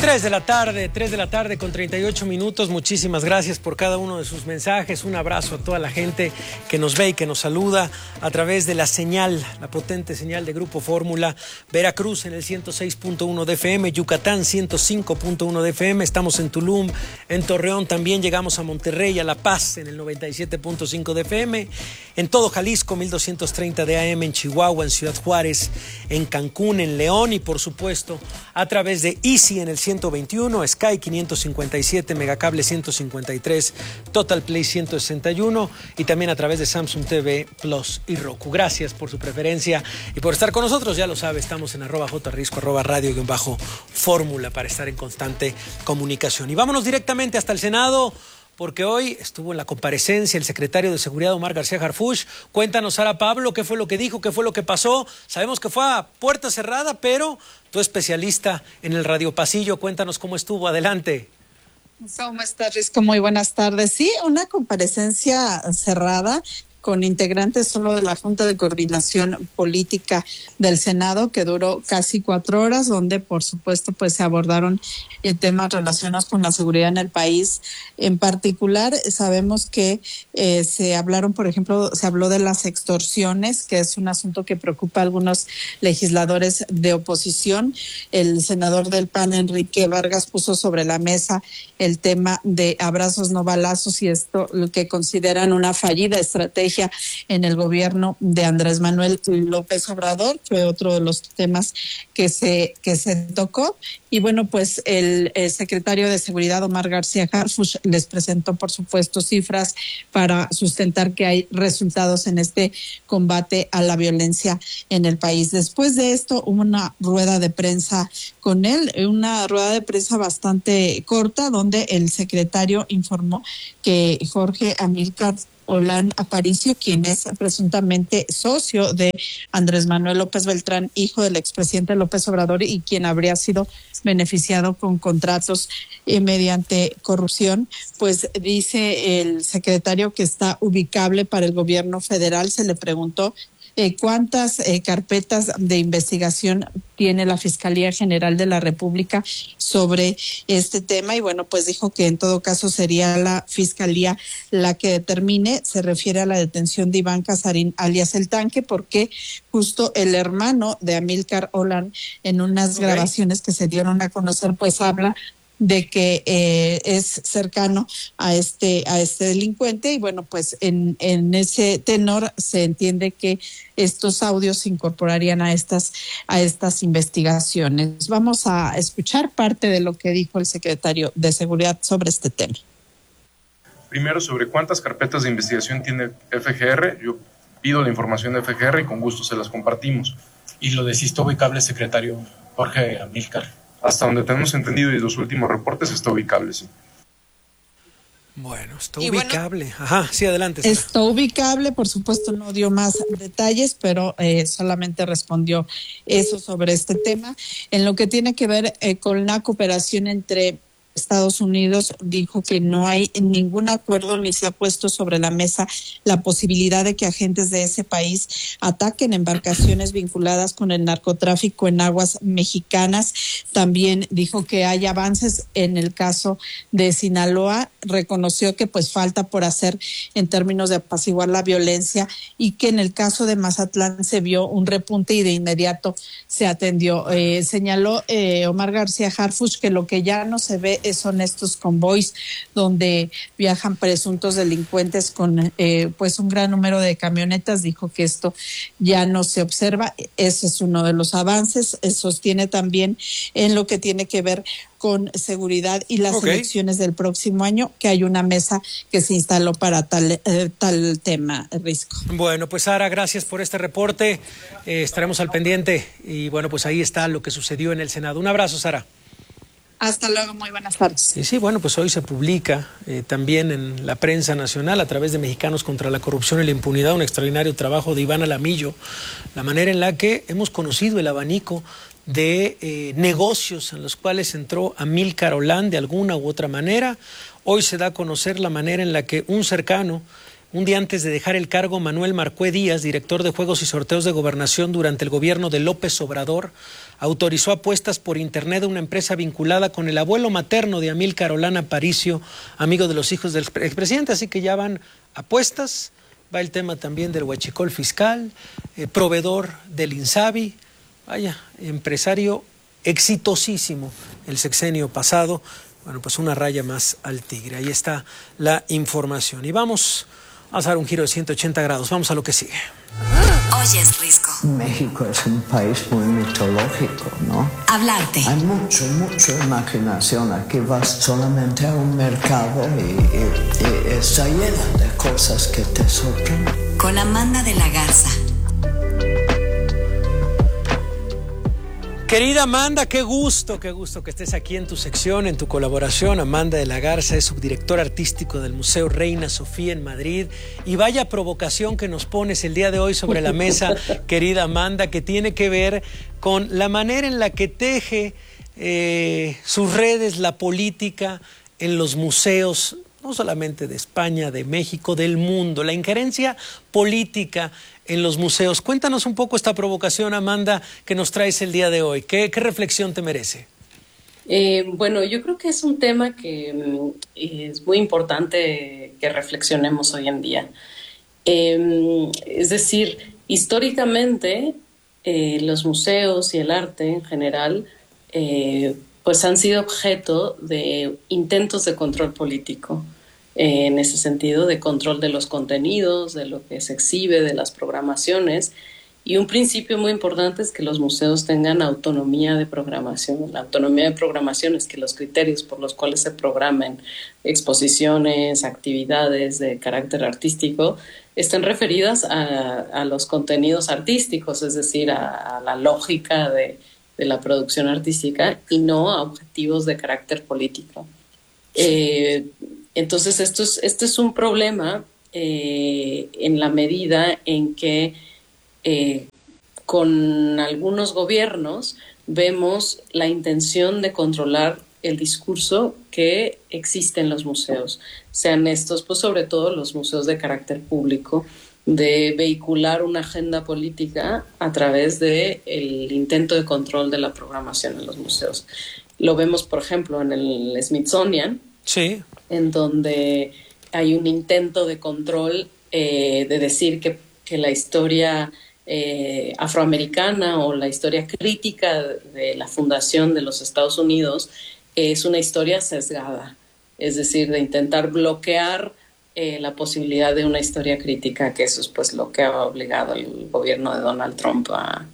3 de la tarde con 38 minutos. Muchísimas gracias por cada uno de sus mensajes. Un abrazo a toda la gente que nos ve y que nos saluda a través de la señal, la potente señal de Grupo Fórmula. Veracruz en el 106.1 de FM, Yucatán 105.1 de FM. Estamos en Tulum, en Torreón también. Llegamos a Monterrey, a La Paz en el 97.5 de FM. En todo Jalisco, 1230 de AM, en Chihuahua, en Ciudad Juárez, en Cancún, en León y por supuesto a través de Easy en el 121, Sky 557, Megacable 153, Total Play 161 y también a través de Samsung TV Plus y Roku. Gracias por su preferencia y por estar con nosotros. Ya lo sabe, estamos en @jrisco, @radio_fórmula para estar en constante comunicación. Y vámonos directamente hasta el Senado, porque hoy estuvo en la comparecencia el secretario de Seguridad, Omar García Harfuch. Cuéntanos, Sara Pablo, qué fue lo que dijo, qué fue lo que pasó. Sabemos que fue a puerta cerrada, pero tú, especialista en el radiopasillo, cuéntanos cómo estuvo. Adelante. ¿Cómo estás, Risco? Muy buenas tardes. Sí, una comparecencia cerrada con integrantes solo de la Junta de Coordinación Política del Senado, que duró casi 4 horas, donde por supuesto pues se abordaron temas relacionados con la seguridad en el país. En particular, sabemos que se hablaron, por ejemplo, se habló de las extorsiones, que es un asunto que preocupa a algunos legisladores de oposición. El senador del PAN, Enrique Vargas, puso sobre la mesa el tema de abrazos no balazos y esto lo que consideran una fallida estrategia en el gobierno de Andrés Manuel López Obrador. Fue otro de los temas que se tocó. Y bueno, pues el secretario de Seguridad, Omar García Harfuch, les presentó, por supuesto, cifras para sustentar que hay resultados en este combate a la violencia en el país. Después de esto, hubo una rueda de prensa con él, una rueda de prensa bastante corta, donde el secretario informó que Jorge Amílcar Olán Aparicio, quien es presuntamente socio de Andrés Manuel López Beltrán, hijo del expresidente López Obrador, y quien habría sido beneficiado con contratos mediante corrupción, pues dice el secretario que está ubicable para el gobierno federal. Se le preguntó cuántas carpetas de investigación tiene la Fiscalía General de la República sobre este tema, y bueno, pues dijo que en todo caso sería la Fiscalía la que determine. Se refiere a la detención de Iván Casarín, alias El Tanque, porque justo el hermano de Amílcar Olán, en unas grabaciones que se dieron a conocer, pues habla de que es cercano a este delincuente, y bueno, pues en ese tenor se entiende que estos audios se incorporarían a estas investigaciones. Vamos a escuchar parte de lo que dijo el secretario de Seguridad sobre este tema. Primero, sobre cuántas carpetas de investigación tiene FGR. Yo pido la información de FGR y con gusto se las compartimos. ¿Y lo de si está ubicable, secretario Jorge Amílcar? Hasta donde tenemos entendido y los últimos reportes está ubicable, sí. Bueno, está ubicable. Bueno, ajá, sí, adelante. Sara. Está ubicable, por supuesto no dio más detalles, pero solamente respondió eso sobre este tema. En lo que tiene que ver con la cooperación entre Estados Unidos, dijo que no hay ningún acuerdo ni se ha puesto sobre la mesa la posibilidad de que agentes de ese país ataquen embarcaciones vinculadas con el narcotráfico en aguas mexicanas. También dijo que hay avances en el caso de Sinaloa. Reconoció que pues falta por hacer en términos de apaciguar la violencia y que en el caso de Mazatlán se vio un repunte y de inmediato se atendió. Señaló Omar García Harfuch que lo que ya no se ve son estos convoys donde viajan presuntos delincuentes con pues un gran número de camionetas. Dijo que esto ya no se observa. Ese es uno de los avances. Sostiene también en lo que tiene que ver con seguridad y las elecciones del próximo año, que hay una mesa que se instaló para tal tema, Risco. Bueno, pues Sara, gracias por este reporte. Estaremos al pendiente y bueno, pues ahí está lo que sucedió en el Senado. Un abrazo, Sara. Hasta luego, muy buenas tardes. Sí, bueno, pues hoy se publica también en la prensa nacional a través de Mexicanos contra la Corrupción y la Impunidad un extraordinario trabajo de Iván Alamillo, la manera en la que hemos conocido el abanico de negocios en los cuales entró Amílcar Olán de alguna u otra manera. Hoy se da a conocer la manera en la que un cercano Un día antes de dejar el cargo, Manuel Marcué Díaz, director de Juegos y Sorteos de Gobernación durante el gobierno de López Obrador, autorizó apuestas por internet a una empresa vinculada con el abuelo materno de Amílcar Olana Aparicio, amigo de los hijos del expresidente. Así que ya van apuestas, va el tema también del huachicol fiscal, proveedor del INSABI, vaya, empresario exitosísimo el sexenio pasado. Bueno, pues una raya más al tigre. Ahí está la información. Y vamos a dar un giro de 180 grados. Vamos a lo que sigue. Oyes, Risco. México es un país muy mitológico, ¿no? Hablarte. Hay mucha imaginación. Aquí vas solamente a un mercado y está llena de cosas que te sorprenden. Con Amanda de la Garza. Querida Amanda, qué gusto que estés aquí en tu sección, en tu colaboración. Amanda de la Garza es subdirectora artístico del Museo Reina Sofía en Madrid. Y vaya provocación que nos pones el día de hoy sobre la mesa, querida Amanda, que tiene que ver con la manera en la que teje sus redes la política en los museos, no solamente de España, de México, del mundo, la injerencia política en los museos. Cuéntanos un poco esta provocación, Amanda, que nos traes el día de hoy. ¿Qué reflexión te merece? Bueno, yo creo que es un tema que es muy importante que reflexionemos hoy en día. Es decir, históricamente los museos y el arte en general pues han sido objeto de intentos de control político. En ese sentido, de control de los contenidos, de lo que se exhibe, de las programaciones. Y un principio muy importante es que los museos tengan autonomía de programación. La autonomía de programación es que los criterios por los cuales se programen exposiciones, actividades de carácter artístico, estén referidas a los contenidos artísticos, es decir, a la lógica de la producción artística y no a objetivos de carácter político. Entonces, esto es un problema en la medida en que con algunos gobiernos vemos la intención de controlar el discurso que existe en los museos, sean estos, pues sobre todo los museos de carácter público, de vehicular una agenda política a través del intento de control de la programación en los museos. Lo vemos, por ejemplo, en el Smithsonian, sí, en donde hay un intento de control de decir que la historia afroamericana o la historia crítica de la fundación de los Estados Unidos es una historia sesgada, es decir, de intentar bloquear la posibilidad de una historia crítica, que eso es pues lo que ha obligado al gobierno de Donald Trump a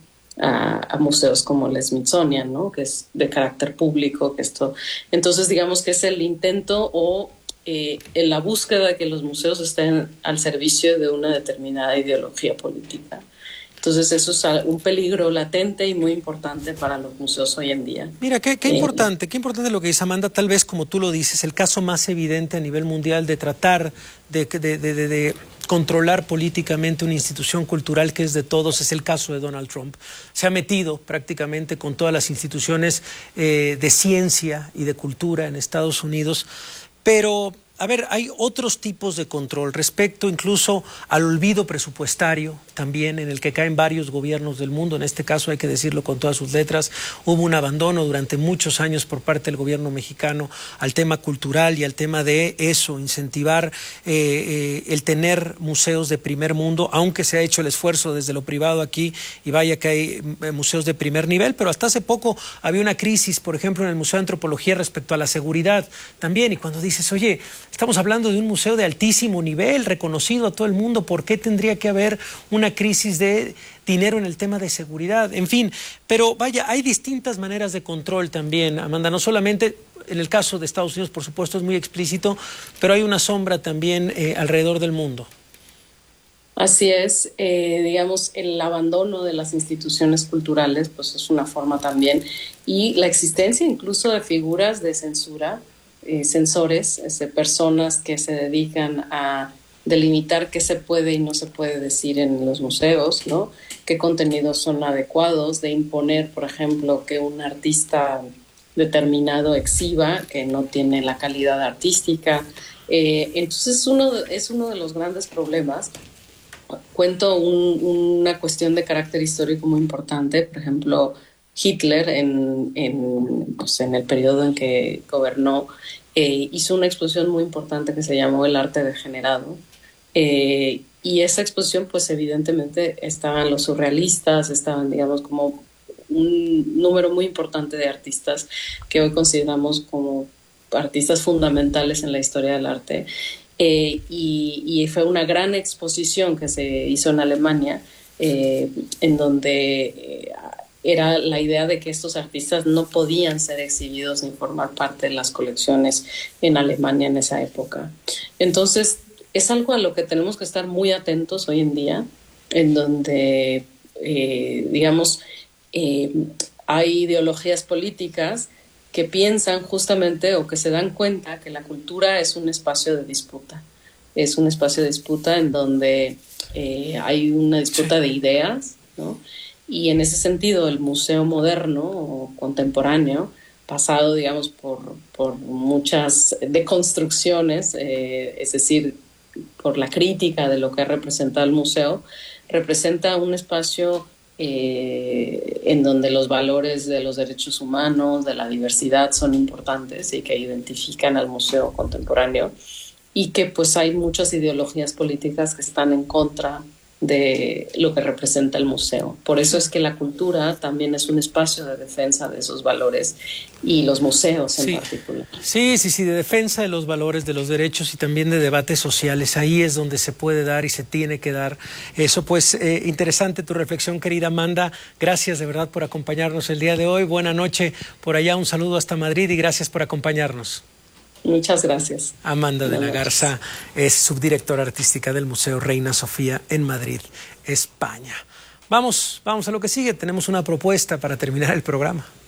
museos como el Smithsonian, ¿no? Que es de carácter público, que esto. Entonces, digamos que es el intento o en la búsqueda de que los museos estén al servicio de una determinada ideología política. Entonces, eso es un peligro latente y muy importante para los museos hoy en día. Mira, qué importante lo que dice Amanda. Tal vez, como tú lo dices, el caso más evidente a nivel mundial de tratar de controlar políticamente una institución cultural que es de todos es el caso de Donald Trump. Se ha metido prácticamente con todas las instituciones de ciencia y de cultura en Estados Unidos, pero a ver, hay otros tipos de control respecto incluso al olvido presupuestario también en el que caen varios gobiernos del mundo. En este caso hay que decirlo con todas sus letras, hubo un abandono durante muchos años por parte del gobierno mexicano al tema cultural y al tema de eso, incentivar el tener museos de primer mundo, aunque se ha hecho el esfuerzo desde lo privado aquí y vaya que hay museos de primer nivel, pero hasta hace poco había una crisis, por ejemplo, en el Museo de Antropología respecto a la seguridad también, y cuando dices, oye, estamos hablando de un museo de altísimo nivel, reconocido a todo el mundo, ¿por qué tendría que haber una crisis de dinero en el tema de seguridad? En fin, pero vaya, hay distintas maneras de control también, Amanda, no solamente en el caso de Estados Unidos, por supuesto, es muy explícito, pero hay una sombra también alrededor del mundo. Así es, digamos, el abandono de las instituciones culturales, pues es una forma también, y la existencia incluso de figuras de censura, censores, personas que se dedican a delimitar qué se puede y no se puede decir en los museos, ¿no? Qué contenidos son adecuados, de imponer, por ejemplo, que un artista determinado exhiba, que no tiene la calidad artística. Entonces es uno de los grandes problemas. Cuento una cuestión de carácter histórico muy importante. Por ejemplo, Hitler en el periodo en que gobernó hizo una exposición muy importante que se llamó El arte degenerado. Y esa exposición, pues evidentemente estaban los surrealistas, estaban, digamos, como un número muy importante de artistas que hoy consideramos como artistas fundamentales en la historia del arte. Y fue una gran exposición que se hizo en Alemania, en donde era la idea de que estos artistas no podían ser exhibidos ni formar parte de las colecciones en Alemania en esa época. Entonces, es algo a lo que tenemos que estar muy atentos hoy en día, en donde, hay ideologías políticas que piensan justamente o que se dan cuenta que la cultura es un espacio de disputa. Es un espacio de disputa en donde hay una disputa de ideas, ¿no? Y en ese sentido el museo moderno o contemporáneo, pasado, digamos, por muchas deconstrucciones, es decir, por la crítica de lo que representa el museo, representa un espacio en donde los valores de los derechos humanos, de la diversidad son importantes y que identifican al museo contemporáneo, y que pues hay muchas ideologías políticas que están en contra de lo que representa el museo. Por eso es que la cultura también es un espacio de defensa de esos valores, y los museos en particular. Sí, de defensa de los valores, de los derechos y también de debates sociales. Ahí es donde se puede dar y se tiene que dar eso. Pues interesante tu reflexión, querida Amanda. Gracias de verdad por acompañarnos el día de hoy. Buena noche por allá, un saludo hasta Madrid y gracias por acompañarnos. Muchas gracias. Amanda de la Garza es subdirectora artística del Museo Reina Sofía en Madrid, España. Vamos a lo que sigue. Tenemos una propuesta para terminar el programa.